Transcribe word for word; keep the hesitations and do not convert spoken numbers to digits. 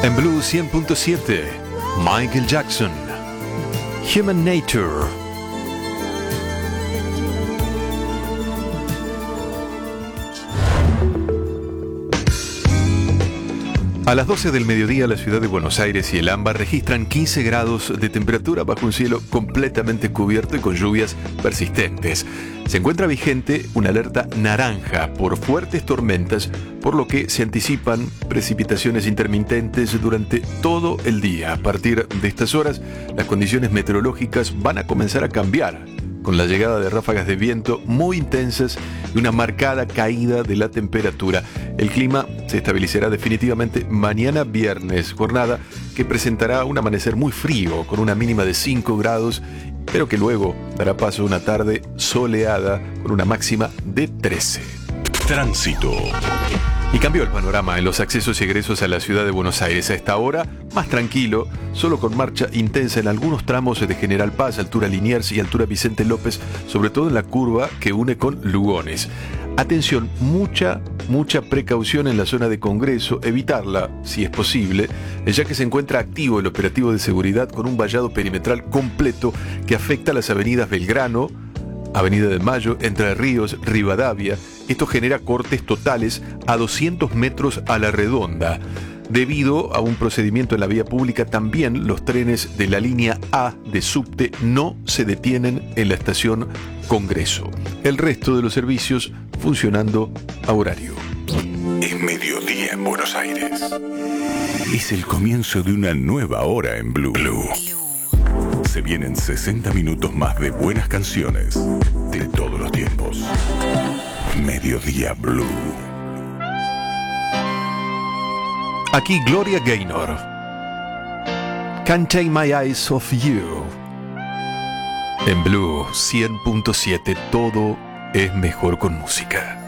En Blue cien punto siete, Michael Jackson, Human Nature. A las doce del mediodía, la ciudad de Buenos Aires y el AMBA registran quince grados de temperatura bajo un cielo completamente cubierto y con lluvias persistentes. Se encuentra vigente una alerta naranja por fuertes tormentas, por lo que se anticipan precipitaciones intermitentes durante todo el día. A partir de estas horas, las condiciones meteorológicas van a comenzar a cambiar, con la llegada de ráfagas de viento muy intensas y una marcada caída de la temperatura. El clima se estabilizará definitivamente mañana viernes, jornada que presentará un amanecer muy frío, con una mínima de cinco grados, pero que luego dará paso a una tarde soleada con una máxima de trece. Tránsito. Y cambió el panorama en los accesos y egresos a la ciudad de Buenos Aires. A esta hora, más tranquilo, solo con marcha intensa en algunos tramos de General Paz, altura Liniers y altura Vicente López, sobre todo en la curva que une con Lugones. Atención, mucha, mucha precaución en la zona de Congreso, evitarla si es posible, ya que se encuentra activo el operativo de seguridad con un vallado perimetral completo que afecta a las avenidas Belgrano, Avenida de Mayo, Entre Ríos, Rivadavia. Esto genera cortes totales a doscientos metros a la redonda. Debido a un procedimiento en la vía pública, también los trenes de la línea A de subte no se detienen en la estación Congreso. El resto de los servicios funcionando a horario. Es mediodía en Buenos Aires. Es el comienzo de una nueva hora en Blue. Blue. Se vienen sesenta minutos más de buenas canciones de todos los tiempos. Mediodía Blue. Aquí Gloria Gaynor. Can't Take My Eyes Off You. En Blue cien punto siete, todo es mejor con música.